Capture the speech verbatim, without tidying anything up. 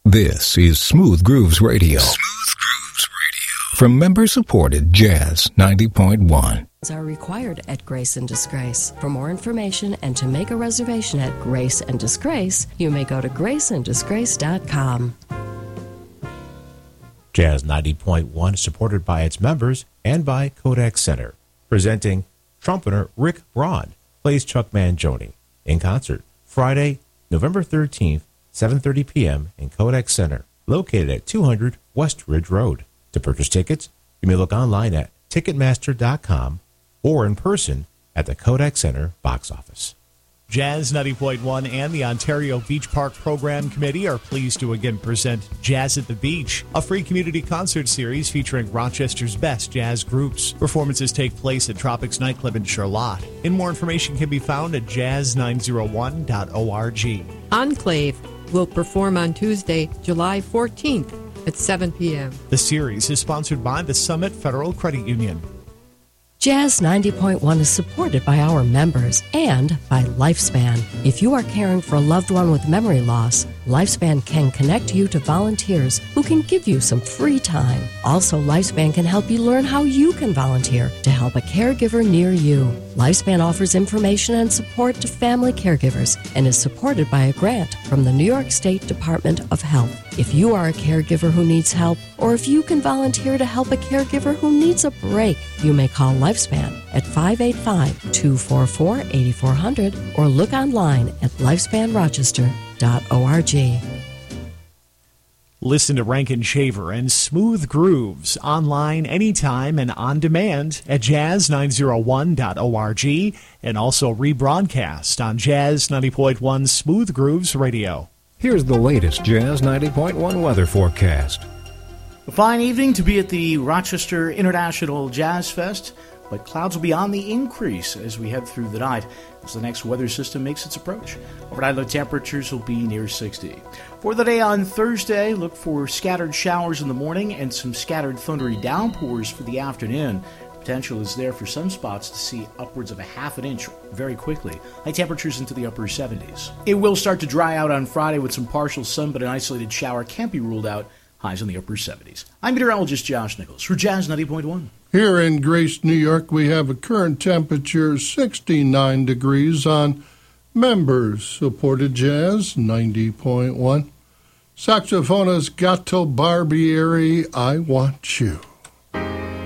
This is Smooth Grooves Radio. Smooth Grooves Radio. From member-supported Jazz ninety point one. Are required at Grace and Disgrace. For more information and to make a reservation at Grace and Disgrace, you may go to grace and disgrace dot com. Jazz ninety point one is supported by its members and by Kodak Center. Presenting trumpeter Rick Braun plays Chuck Mangione in concert Friday, November thirteenth, seven thirty p.m. in Kodak Center, located at two hundred West Ridge Road. To purchase tickets, you may look online at ticketmaster dot com or in person at the Kodak Center box office. Jazz ninety point one and the Ontario Beach Park Program Committee are pleased to again present Jazz at the Beach, a free community concert series featuring Rochester's best jazz groups. Performances take place at Tropics Nightclub in Charlotte. And more information can be found at jazz nine oh one dot org. Enclave will perform on Tuesday, July fourteenth at seven p.m. The series is sponsored by the Summit Federal Credit Union. Jazz ninety point one is supported by our members and by Lifespan. If you are caring for a loved one with memory loss, Lifespan can connect you to volunteers who can give you some free time. Also, Lifespan can help you learn how you can volunteer to help a caregiver near you. Lifespan offers information and support to family caregivers and is supported by a grant from the New York State Department of Health. If you are a caregiver who needs help, or if you can volunteer to help a caregiver who needs a break, you may call Lifespan at five eight five, two four four, eight four zero zero or look online at lifespan rochester dot org. Listen to Rankin Shaver and Smooth Grooves online anytime and on demand at jazz nine oh one dot org and also rebroadcast on Jazz ninety point one Smooth Grooves Radio. Here's the latest Jazz ninety point one weather forecast. A fine evening to be at the Rochester International Jazz Fest, but clouds will be on the increase as we head through the night as the next weather system makes its approach. Overnight low temperatures will be near sixty. For the day on Thursday, look for scattered showers in the morning and some scattered thundery downpours for the afternoon. Potential is there for some spots to see upwards of a half an inch very quickly. High temperatures into the upper seventies. It will start to dry out on Friday with some partial sun, but an isolated shower can't be ruled out. Highs in the upper seventies. I'm meteorologist Josh Nichols for Jazz ninety point one. Here in Grace, New York, we have a current temperature sixty-nine degrees on members-supported Jazz ninety point one. Saxophonist Gato Barbieri, I Want You.